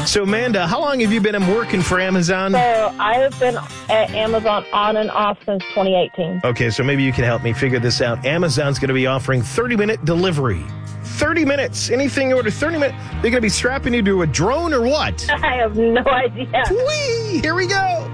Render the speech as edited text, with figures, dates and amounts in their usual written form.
So, Amanda, how long have you been working for Amazon? So I have been at Amazon on and off since 2018. Okay, so maybe you can help me figure this out. Amazon's going to be offering 30-minute delivery. 30 minutes. Anything you order 30 minutes. They're going to be strapping you to a drone or what? I have no idea. Whee! Here we go.